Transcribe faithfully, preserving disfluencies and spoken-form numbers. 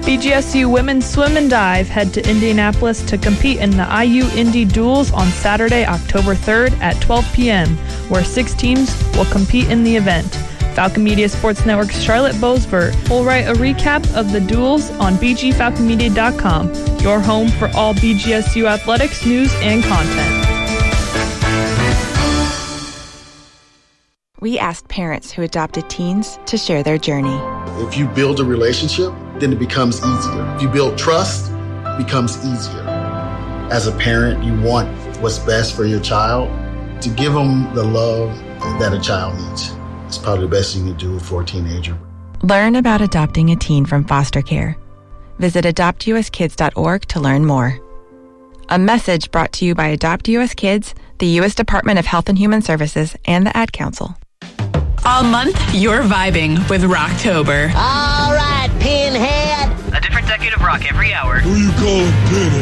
B G S U Women's Swim and Dive head to Indianapolis to compete in the I U Indy Duels on Saturday, October third at twelve p.m., where six teams will compete in the event. Falcon Media Sports Network's Charlotte Bosvert will write a recap of the duels on b g falcon media dot com, your home for all B G S U athletics news and content. We asked parents who adopted teens to share their journey. If you build a relationship, then it becomes easier. If you build trust, it becomes easier. As a parent, you want what's best for your child. To give them the love that a child needs. It's probably the best you can do for a teenager. Learn about adopting a teen from foster care. Visit adopt u s kids dot org to learn more. A message brought to you by Adopt U S Kids, the U S Department of Health and Human Services, and the Ad Council. All month, you're vibing with Rocktober. All right, Pinhead. A different decade of rock every hour. Who you calling Pinhead?